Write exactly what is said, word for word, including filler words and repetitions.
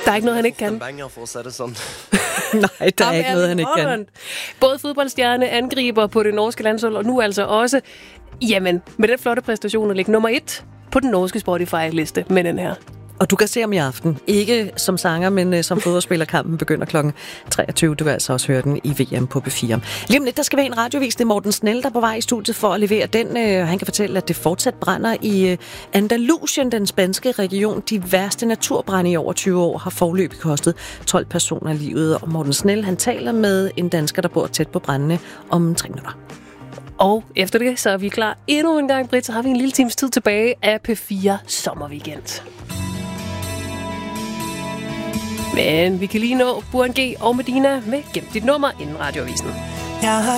Der er ikke noget, han ikke kan. Banger for at sætte det sådan. Nej, der er ikke noget, han ikke kan. Både fodboldstjerne, angriber på det norske landshold, og nu altså også, jamen, med den flotte præstation at ligge nummer et på den norske Spotify-liste med den her. Og du kan se ham i aften. Ikke som sanger, men uh, som fodboldspiller. Kampen begynder klokken treogtyve. Du kan altså også høre den i V M på B fire. Lige om lidt, der skal være en radiovis. Det er Morten Snell, der er på vej i studiet for at levere den. Uh, han kan fortælle, at det fortsat brænder i uh, Andalusien, den spanske region. De værste naturbrande i over tyve år har forløbig kostet tolv personer livet. Og Morten Snell, han taler med en dansker, der bor tæt på brændene om tre minutter. Og efter det, så er vi klar endnu en gang, Britt. Så har vi en lille times tid tilbage af P fire Sommerweekend. Men vi kan lige nå Burhan G og Medina med Gem dit nummer inden radioavisen. Jeg har